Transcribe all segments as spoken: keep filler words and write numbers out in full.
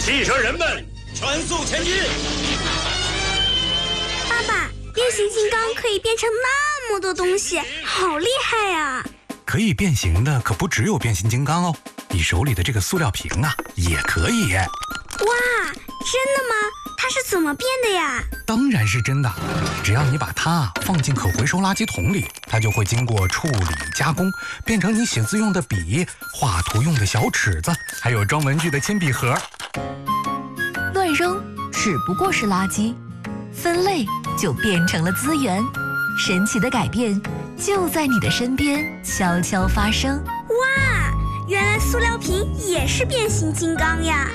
汽车人们全速前进！ 爸爸，变形金刚可以变成那么多东西，好厉害呀！ 可以变形的可不只有变形金刚哦，你手里的这个塑料瓶啊也可以。 哇，真的吗？它是怎么变的呀？ 当然是真的，只要你把它放进可回收垃圾桶里，它就会经过处理加工，变成你写字用的笔、画图用的小尺子，还有装文具的铅笔盒。 乱扔只不过是垃圾，分类就变成了资源。神奇的改变就在你的身边悄悄发生。 哇，原来塑料瓶也是变形金刚呀！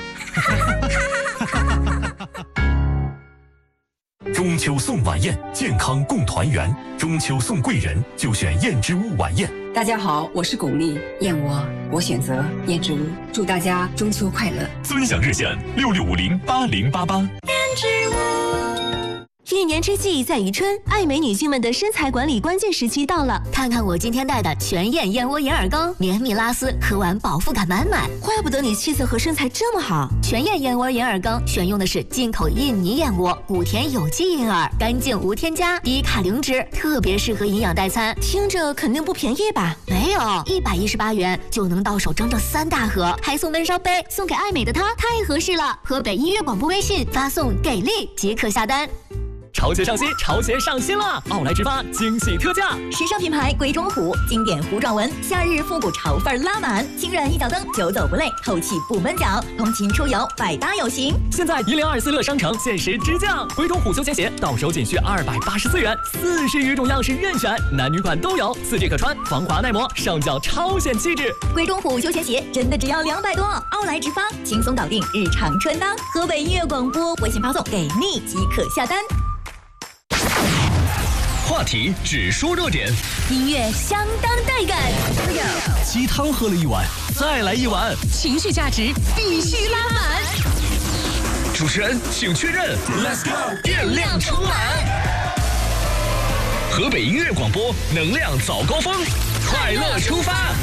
中秋送晚宴，健康共团圆。中秋送贵人，就选燕之屋晚宴。 大家好，我是巩俐，燕窝我选择燕之屋。祝大家中秋快乐！ 尊享热线六六五零八零八八。 燕之屋。 一年之计在于春，爱美女性们的身材管理关键时期到了。看看我今天带的全燕燕窝眼耳膏，绵密拉丝，喝完饱腹感满满。怪不得你气色和身材这么好。全燕燕窝眼耳膏选用的是进口印尼燕窝，谷田有机银耳，干净无添加，低卡零脂，特别适合营养代餐。听着肯定不便宜吧？没有，一百一十八元就能到手整整三大盒，还送闷烧杯，送给爱美的她太合适了。河北音乐广播微信发送给力即可下单。 潮鞋上新，潮鞋上新了！奥莱直发惊喜特价， 时尚品牌鬼冢虎，经典糊状纹，夏日复古潮范拉满，轻软一脚蹬，久走不累，透气不闷脚，通勤出游百搭有型。 现在一零二四乐商城限时直降，鬼冢虎休闲鞋到手仅需二百八十四元，四十余种样式任选，男女款都有，四季可穿，防滑耐磨，上脚超显气质。 鬼冢虎休闲鞋真的只要两百多，奥莱直发轻松搞定日常穿搭。河北音乐广播微信发送给你即可下单。 话题只说热点， 音乐相当带感。 鸡汤喝了一碗，再来一碗， 情绪价值必须拉满。 主持人请确认 ，Let's go， 电量充满。河北音乐广播，能量早高峰，快乐出发。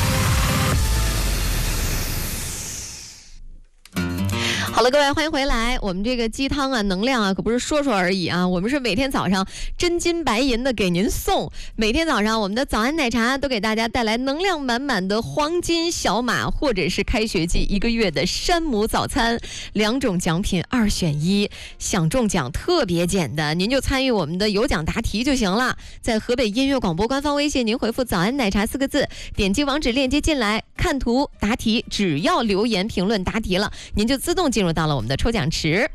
好了，各位，欢迎回来。我们这个鸡汤啊，能量啊，可不是说说而已啊。我们是每天早上真金白银的给您送。每天早上，我们的早安奶茶都给大家带来能量满满的黄金小马，或者是开学季一个月的山姆早餐，两种奖品二选一。想中奖特别简单，您就参与我们的有奖答题就行了。在河北音乐广播官方微信，您回复早安奶茶四个字，点击网址链接进来，看图答题，只要留言评论答题了，您就自动进入入到了我们的抽奖池。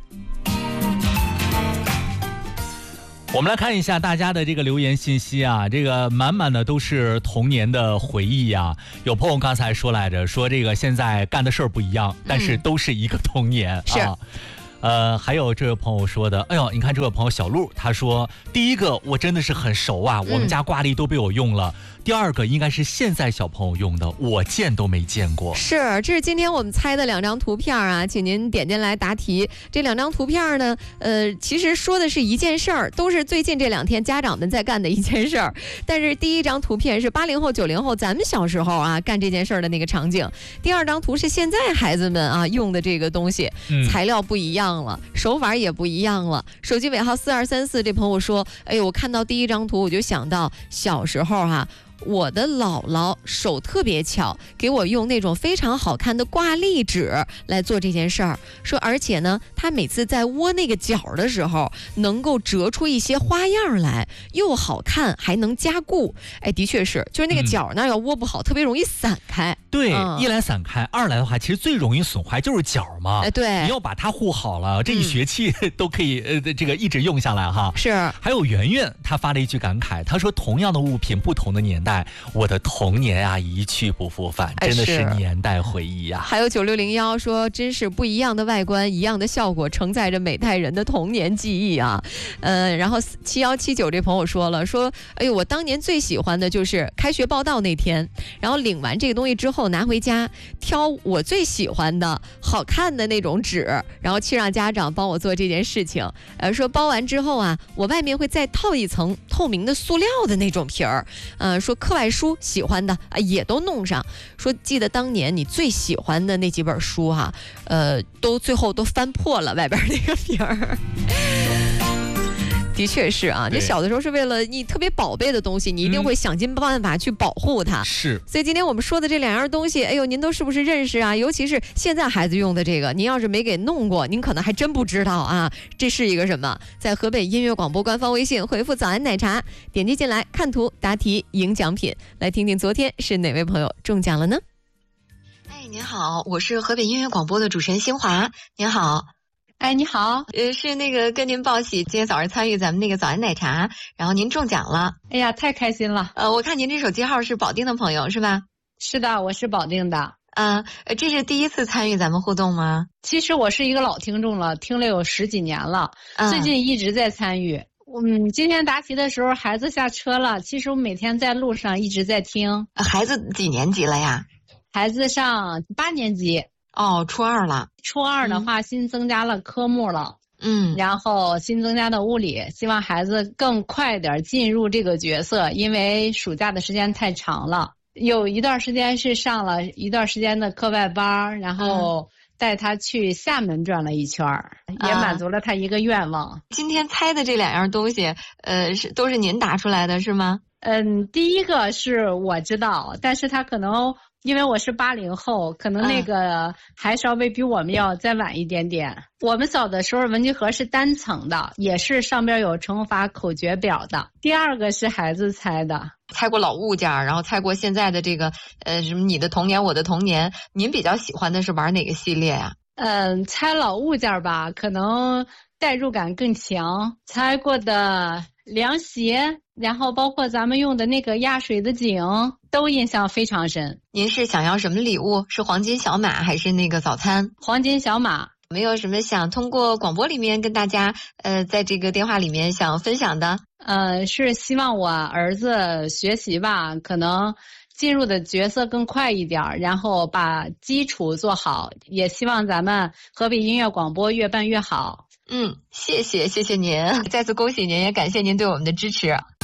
我们来看一下大家的这个留言信息啊，这个满满的都是童年的回忆啊。有朋友刚才说来着，说这个现在干的事儿不一样，但是都是一个童年、嗯、啊。是。呃，还有这位朋友说的，哎呦，你看这位朋友小鹿，他说第一个我真的是很熟啊，我们家挂历都被我用了。嗯、第二个应该是现在小朋友用的，我见都没见过。 是，这是今天我们猜的两张图片啊，请您点进来答题。这两张图片呢，呃，其实说的是一件事儿，都是最近这两天家长们在干的一件事儿。但是第一张图片是八零后、九零后咱们小时候啊干这件事儿的那个场景，第二张图是现在孩子们啊用的这个东西，嗯、材料不一样了，手法也不一样了。手机尾号四二三四这朋友说，哎呦，我看到第一张图我就想到小时候哈、啊。我的姥姥手特别巧，给我用那种非常好看的挂历纸来做这件事儿。说，而且呢，她每次在窝那个角的时候，能够折出一些花样来，又好看还能加固。哎，的确是，就是那个角那要窝不好，嗯、特别容易散开。 对、嗯，一来散开，二来的话，其实最容易损坏就是角嘛。 哎，对， 你要把它护好了，这一学期都可以、嗯、呃这个一直用下来哈。 是。 还有圆圆，她发了一句感慨，她说：“同样的物品，不同的年代。”我的童年啊，一去不复返，真的是年代回忆啊。 还有九六零幺说，真是不一样的外观，一样的效果，承载着每代人的童年记忆啊。呃，然后七幺七九这朋友说了，说，哎呦，我当年最喜欢的就是开学报到那天，然后领完这个东西之后拿回家，挑我最喜欢的、好看的那种纸，然后去让家长帮我做这件事情。呃，说包完之后啊，我外面会再套一层透明的塑料的那种皮儿，呃，说课外书喜欢的啊也都弄上。说记得当年你最喜欢的那几本书哈、啊，呃，都最后都翻破了外边那个皮儿。的确是啊，你小的时候是为了你特别宝贝的东西，你一定会想尽办法去保护它。 是、嗯， 所以今天我们说的这两样东西，哎呦，您都是不是认识啊？尤其是现在孩子用的这个，您要是没给弄过，您可能还真不知道啊，这是一个什么？在河北音乐广播官方微信回复“早安奶茶”，点击进来看图答题赢奖品。来听听昨天是哪位朋友中奖了呢？ 哎，您好，我是河北音乐广播的主持人新华，您好。 哎，你好， 呃，是那个跟您报喜，今天早上参与咱们那个早安奶茶，然后您中奖了。 哎呀，太开心了。 呃，我看您这手机号是保定的朋友是吧？ 是的，我是保定的。 啊、呃，这是第一次参与咱们互动吗？ 其实我是一个老听众了，听了有十几年了，啊、最近一直在参与。嗯，今天答题的时候孩子下车了，其实我每天在路上一直在听。 孩子几年级了呀？ 孩子上八年级。 哦，初二了。 初二的话，新增加了科目了， 嗯， 然后新增加的物理，希望孩子更快点进入这个角色，因为暑假的时间太长了，有一段时间是上了一段时间的课外班，然后带他去厦门转了一圈，嗯、也满足了他一个愿望。 啊、今天猜的这两样东西，呃，是都是您答出来的是吗？ 嗯，第一个是我知道，但是他可能。因为我是八零后，可能那个还稍微比我们要再晚一点点。嗯、我们小的时候文具盒是单层的，也是上边有乘法口诀表的。第二个是孩子猜的， 猜过老物件，然后猜过现在的这个呃什么你的童年我的童年。您比较喜欢的是玩哪个系列呀？ 嗯，猜老物件吧，可能代入感更强。猜过的凉鞋，然后包括咱们用的那个压水的井。都印象非常深。 您是想要什么礼物？是黄金小马还是那个早餐？ 黄金小马。 没有什么想通过广播里面跟大家，呃，在这个电话里面想分享的？ 呃，是希望我儿子学习吧，可能进入的角色更快一点，然后把基础做好。也希望咱们河北音乐广播越办越好。 嗯，谢谢，谢谢您，再次恭喜您，也感谢您对我们的支持。